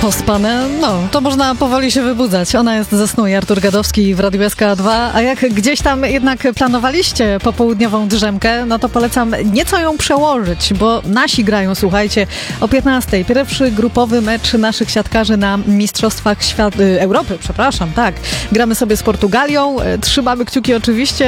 Pospane, to można powoli się wybudzać. Ona jest ze snu i Artur Gadowski w Radiu SK2, a jak gdzieś tam jednak planowaliście popołudniową drzemkę, to polecam nieco ją przełożyć, bo nasi grają, słuchajcie, o 15:00. Pierwszy grupowy mecz naszych siatkarzy na Mistrzostwach Europy, tak. Gramy sobie z Portugalią, trzymamy kciuki oczywiście.